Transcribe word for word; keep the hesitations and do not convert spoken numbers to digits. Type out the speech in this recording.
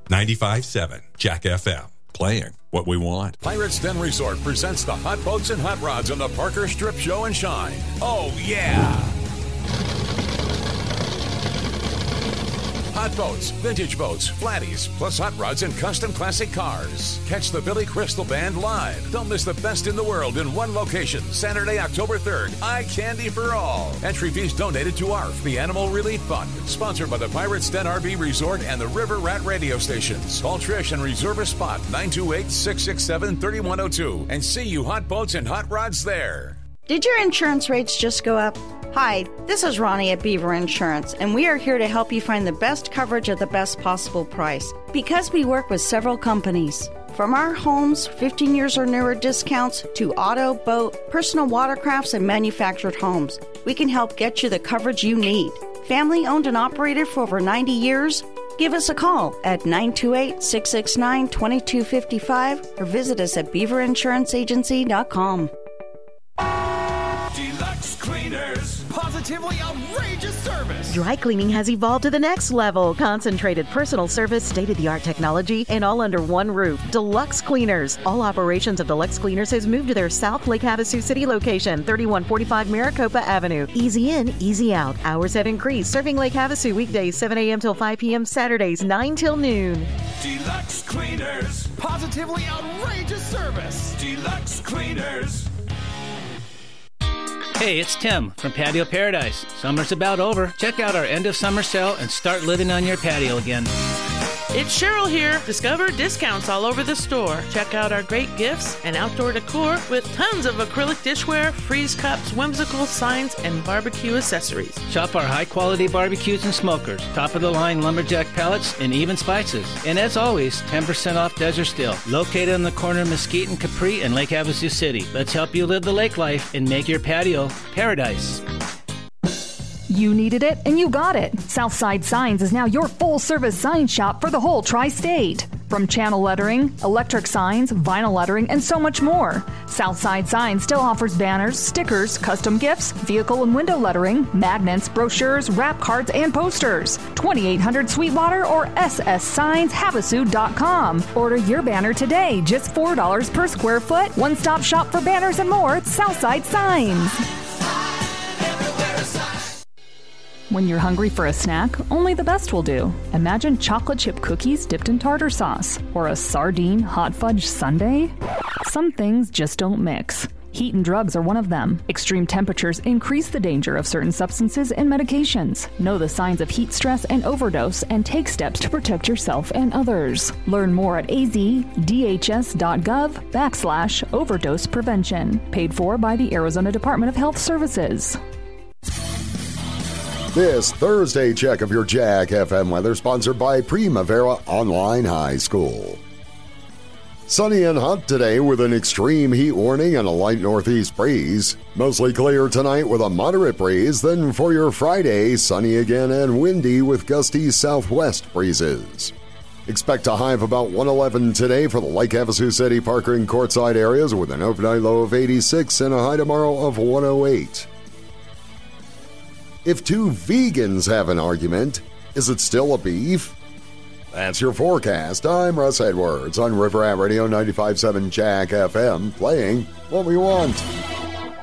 ninety-five point seven Jack F M. Playing what we want. Pirates Den Resort presents the Hot Boats and Hot Rods on the Parker Strip Show and Shine. Oh, yeah! Hot boats, vintage boats, flatties, plus hot rods and custom classic cars. Catch the Billy Crystal Band live. Don't miss the best in the world in one location. Saturday, October third. Eye candy for all. Entry fees donated to A R F, the Animal Relief Fund. Sponsored by the Pirates Den R V Resort and the River Rat radio stations. Call Trish and reserve a spot nine two eight, six six seven, three one zero two and see you hot boats and hot rods there. Did your insurance rates just go up? Hi, this is Ronnie at Beaver Insurance, and we are here to help you find the best coverage at the best possible price. Because we work with several companies. From our homes, fifteen years or newer discounts, to auto, boat, personal watercrafts, and manufactured homes, we can help get you the coverage you need. Family owned and operated for over ninety years? Give us a call at nine two eight, six six nine, two two five five or visit us at beaver insurance agency dot com. Deluxe Cleaners. Positively outrageous service. Dry cleaning has evolved to the next level. Concentrated personal service, state-of-the-art technology, and all under one roof. Deluxe Cleaners. All operations of Deluxe Cleaners has moved to their South Lake Havasu City location, thirty-one forty-five Maricopa Avenue. Easy in, easy out. Hours have increased. Serving Lake Havasu weekdays seven a.m. till five p.m. Saturdays nine till noon. Deluxe Cleaners. Positively outrageous service. Deluxe Cleaners. Hey, it's Tim from Patio Paradise. Summer's about over. Check out our end of summer sale and start living on your patio again. It's Cheryl here. Discover discounts all over the store. Check out our great gifts and outdoor decor with tons of acrylic dishware, freeze cups, whimsical signs, and barbecue accessories. Shop our high-quality barbecues and smokers, top-of-the-line lumberjack pallets, and even spices. And as always, ten percent off Desert Steel, located on the corner of Mesquite and Capri in Lake Havasu City. Let's help you live the lake life and make your patio paradise. You needed it, and you got it. Southside Signs is now your full-service sign shop for the whole tri-state. From channel lettering, electric signs, vinyl lettering, and so much more. Southside Signs still offers banners, stickers, custom gifts, vehicle and window lettering, magnets, brochures, wrap cards, and posters. twenty-eight hundred Sweetwater or s s signs havasu dot com. Order your banner today, just four dollars per square foot. One-stop shop for banners and more at Southside Signs. When you're hungry for a snack, only the best will do. Imagine chocolate chip cookies dipped in tartar sauce, or a sardine hot fudge sundae. Some things just don't mix. Heat and drugs are one of them. Extreme temperatures increase the danger of certain substances and medications. Know the signs of heat stress and overdose and take steps to protect yourself and others. Learn more at azdhs.gov backslash overdose prevention. Paid for by the Arizona Department of Health Services. This Thursday check of your Jack F M weather sponsored by Primavera Online High School. Sunny and hot today with an extreme heat warning and a light northeast breeze. Mostly clear tonight with a moderate breeze. Then for your Friday, sunny again and windy with gusty southwest breezes. Expect a high of about one eleven today for the Lake Havasu City, Parker, and Quartzsite areas with an overnight low of eighty-six and a high tomorrow of one oh eight. If two vegans have an argument, is it still a beef? That's your forecast. I'm Russ Edwards on River Rat Radio ninety-five point seven Jack F M, playing what we want.